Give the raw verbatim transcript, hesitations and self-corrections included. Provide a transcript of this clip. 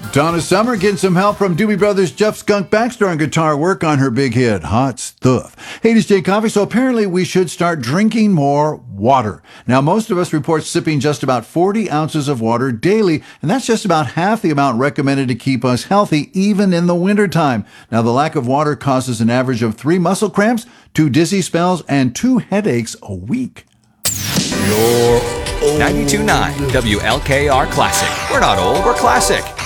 Donna Summer getting some help from Doobie Brothers' Jeff Skunk Baxter on guitar work on her big hit, Hot Stuff. Hey, this is Jay Coffee. So apparently we should start drinking more water. Now, most of us report sipping just about forty ounces of water daily, and that's just about half the amount recommended to keep us healthy, even in the wintertime. Now, the lack of water causes an average of three muscle cramps, two dizzy spells, and two headaches a week. ninety-two point nine W L K R Classic. We're not old, we're classic.